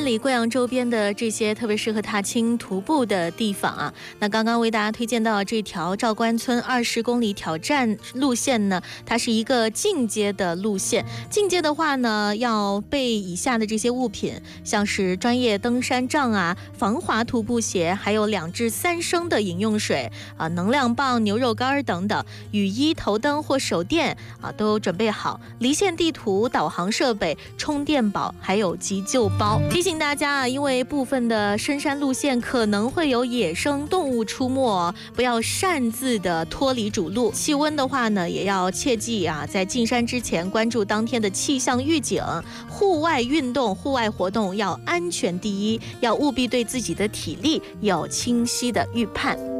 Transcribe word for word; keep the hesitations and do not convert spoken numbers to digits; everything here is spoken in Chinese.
千里贵阳周边的这些特别适合踏青徒步的地方啊，那刚刚为大家推荐到这条赵官村二十公里挑战路线呢，它是一个进阶的路线。进阶的话呢，要备以下的这些物品，像是专业登山杖啊、防滑徒步鞋，还有两至三升的饮用水啊、能量棒、牛肉干等等，雨衣、头灯或手电啊都准备好，离线地图、导航设备、充电宝，还有急救包。提醒大家啊，因为部分的深山路线可能会有野生动物出没，不要擅自的脱离主路。气温的话呢，也要切记啊，在进山之前关注当天的气象预警。户外运动、户外活动要安全第一，要务必对自己的体力有清晰的预判。